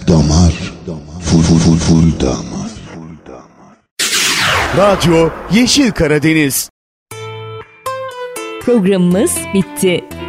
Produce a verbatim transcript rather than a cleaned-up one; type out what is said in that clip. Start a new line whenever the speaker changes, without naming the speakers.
Damar, full full full full damar.
Radyo Yeşil Karadeniz.
Programımız bitti.